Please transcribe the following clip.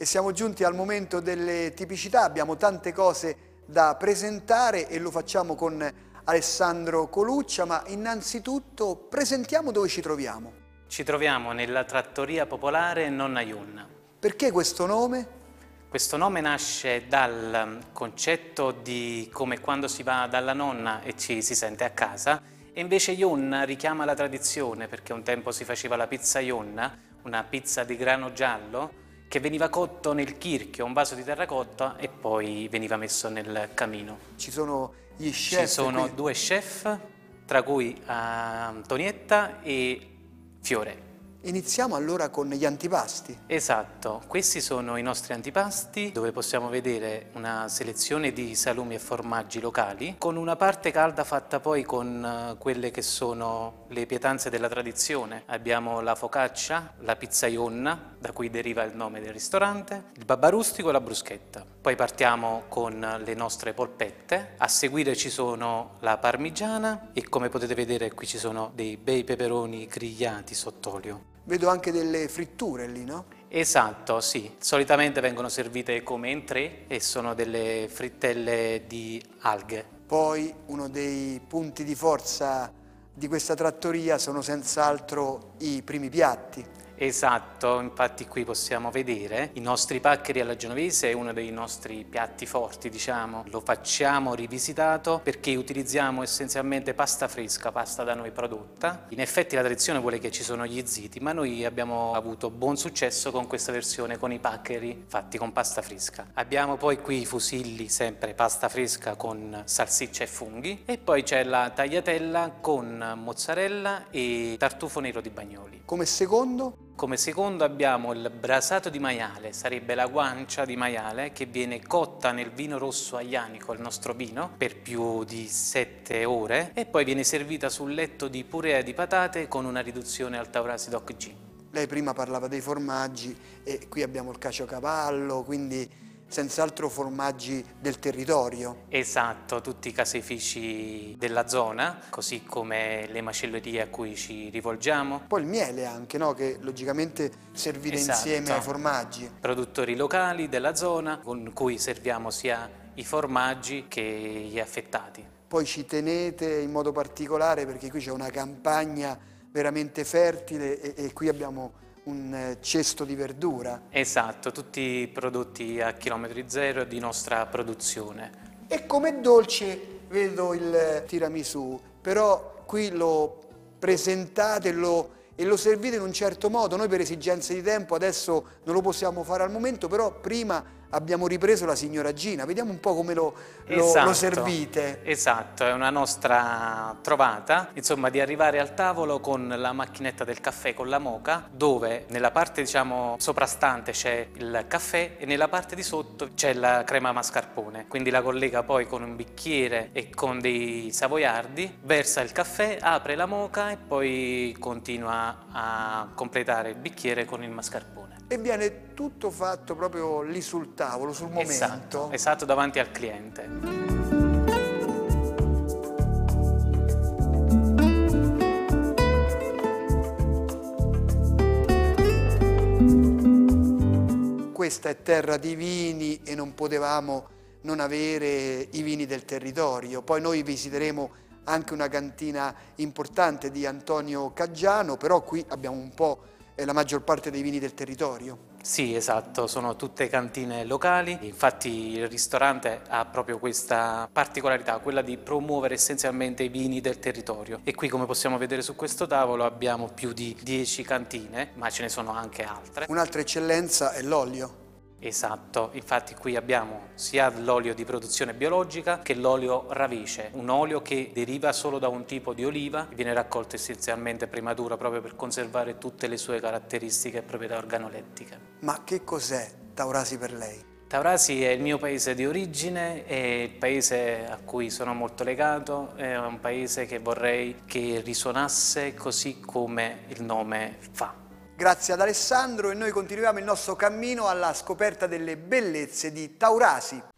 e siamo giunti al momento delle tipicità. Abbiamo tante cose da presentare e lo facciamo con Alessandro Coluccia, ma innanzitutto presentiamo dove ci troviamo. Ci troviamo nella trattoria popolare Nonna Iunna. Perché questo nome? Questo nome nasce dal concetto di come quando si va dalla nonna e ci si sente a casa, e invece Iunna richiama la tradizione, perché un tempo si faceva la pizza Iunna, una pizza di grano giallo che veniva cotto nel kirchio, un vaso di terracotta, e poi veniva messo nel camino. Ci sono gli chef. Ci sono qui. 2 chef, tra cui Antonietta e Fiore. Iniziamo allora con gli antipasti. Esatto, questi sono i nostri antipasti, dove possiamo vedere una selezione di salumi e formaggi locali, con una parte calda fatta poi con quelle che sono le pietanze della tradizione. Abbiamo la focaccia, la pizza Ionna, da cui deriva il nome del ristorante, il babà rustico e la bruschetta. Poi partiamo con le nostre polpette, a seguire ci sono la parmigiana e, come potete vedere, qui ci sono dei bei peperoni grigliati sott'olio. Vedo anche delle fritture lì, no? Esatto, sì. Solitamente vengono servite come entrée e sono delle frittelle di alghe. Poi uno dei punti di forza di questa trattoria sono senz'altro i primi piatti. Esatto, infatti qui possiamo vedere i nostri paccheri alla genovese, è uno dei nostri piatti forti, diciamo. Lo facciamo rivisitato perché utilizziamo essenzialmente pasta fresca, pasta da noi prodotta. In effetti la tradizione vuole che ci sono gli ziti, ma noi abbiamo avuto buon successo con questa versione, con i paccheri fatti con pasta fresca. Abbiamo poi qui i fusilli, sempre pasta fresca con salsiccia e funghi, e poi c'è la tagliatella con mozzarella e tartufo nero di Bagnoli. Come secondo? Come secondo abbiamo il brasato di maiale, sarebbe la guancia di maiale che viene cotta nel vino rosso aglianico, il nostro vino, per più di 7 ore, e poi viene servita sul letto di purea di patate con una riduzione al Taurasi Doc G. Lei prima parlava dei formaggi e qui abbiamo il caciocavallo, quindi senz'altro formaggi del territorio. Esatto, tutti i caseifici della zona, così come le macellerie a cui ci rivolgiamo. Poi il miele anche, no? Che logicamente servite insieme ai formaggi. Produttori locali della zona con cui serviamo sia i formaggi che gli affettati. Poi ci tenete in modo particolare perché qui c'è una campagna veramente fertile e qui abbiamo un cesto di verdura. Esatto, tutti prodotti a chilometri zero di nostra produzione. E come dolce vedo il tiramisù, però qui lo presentate e lo servite in un certo modo. Noi per esigenze di tempo adesso non lo possiamo fare al momento, però prima abbiamo ripreso la signora Gina. Vediamo un po' come lo servite. Esatto, è una nostra trovata, insomma, di arrivare al tavolo con la macchinetta del caffè, con la moka, dove nella parte, diciamo, soprastante c'è il caffè e nella parte di sotto c'è la crema mascarpone. Quindi la collega poi con un bicchiere e con dei savoiardi, versa il caffè, apre la moka e poi continua a completare il bicchiere con il mascarpone. E viene tutto fatto proprio lì sul tavolo, sul momento. Esatto, davanti al cliente. Questa è terra di vini e non potevamo non avere i vini del territorio. Poi noi visiteremo anche una cantina importante di Antonio Caggiano, però qui abbiamo un po' la maggior parte dei vini del territorio. Sì, esatto, sono tutte cantine locali, infatti il ristorante ha proprio questa particolarità, quella di promuovere essenzialmente i vini del territorio, e qui, come possiamo vedere su questo tavolo, abbiamo più di 10 cantine, ma ce ne sono anche altre. Un'altra eccellenza è l'olio. Esatto, infatti qui abbiamo sia l'olio di produzione biologica che l'olio ravice, un olio che deriva solo da un tipo di oliva, viene raccolto essenzialmente prematura proprio per conservare tutte le sue caratteristiche e proprietà organolettiche. Ma che cos'è Taurasi per lei? Taurasi è il mio paese di origine, è il paese a cui sono molto legato, è un paese che vorrei che risuonasse così come il nome fa. Grazie ad Alessandro e noi continuiamo il nostro cammino alla scoperta delle bellezze di Taurasi.